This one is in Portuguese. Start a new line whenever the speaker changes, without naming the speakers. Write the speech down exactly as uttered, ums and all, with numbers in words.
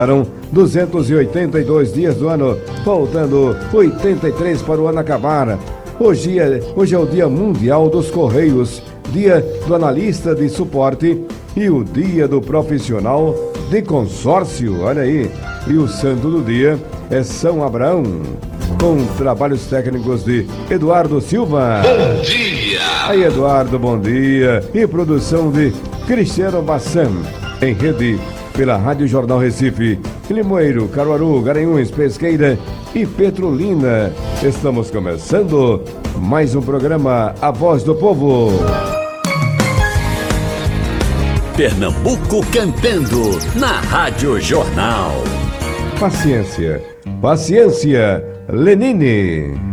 duzentos e oitenta e dois dias do ano, faltando oitenta e três para o ano acabar. Hoje é, hoje é o Dia Mundial dos Correios, Dia do Analista de Suporte e o Dia do Profissional de Consórcio. Olha aí, e o santo do dia é São Abraão, com trabalhos técnicos de Eduardo Silva.
Bom dia!
Aí, Eduardo, bom dia. E produção de Cristiano Bassan, em rede pela Rádio Jornal Recife, Limoeiro, Caruaru, Garanhuns, Pesqueira e Petrolina. Estamos começando mais um programa A Voz do Povo.
Pernambuco cantando na Rádio Jornal.
Paciência, paciência, Lenine.